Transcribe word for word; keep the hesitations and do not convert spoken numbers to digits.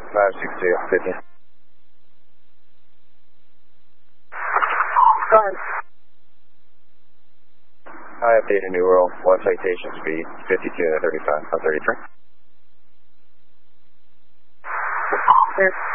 five six two, fifty. Go ahead. Hi, updated New World, one citation speed, fifty-two and thirty-five, on thirty-three. Clear.